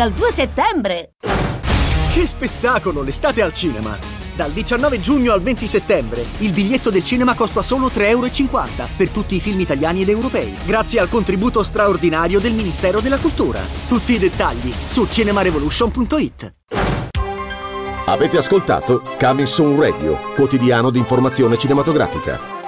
dal 2 settembre! Che spettacolo, l'estate al cinema! Dal 19 giugno al 20 settembre il biglietto del cinema costa solo 3,50 € per tutti i film italiani ed europei, grazie al contributo straordinario del Ministero della Cultura. Tutti i dettagli su cinemarevolution.it. Avete ascoltato Coming Soon Radio, quotidiano di informazione cinematografica.